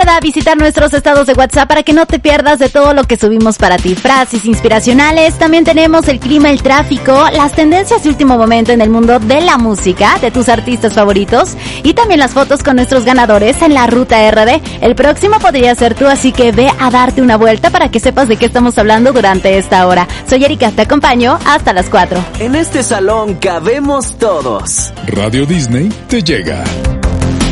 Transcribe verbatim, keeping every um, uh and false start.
Recuerda visitar nuestros estados de WhatsApp para que no te pierdas de todo lo que subimos para ti. Frases inspiracionales, también tenemos el clima, el tráfico, las tendencias de último momento en el mundo de la música, de tus artistas favoritos y también las fotos con nuestros ganadores en la Ruta R D. El próximo podría ser tú, así que ve a darte una vuelta para que sepas de qué estamos hablando durante esta hora. Soy Erika, te acompaño hasta las cuatro. En este salón cabemos todos. Radio Disney te llega.